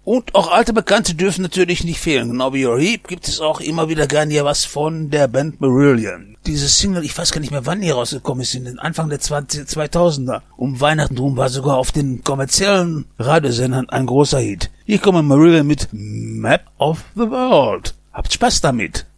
Und auch alte Bekannte dürfen natürlich nicht fehlen. Genau wie Your Heap gibt es auch immer wieder gerne hier was von der Band Marillion. Diese Single, ich weiß gar nicht mehr, wann die rausgekommen ist, in den Anfang der 2000er. Um Weihnachten rum war sogar auf den kommerziellen Radiosendern ein großer Hit. Hier kommen Marillion mit Map of the World. Habt Spaß damit.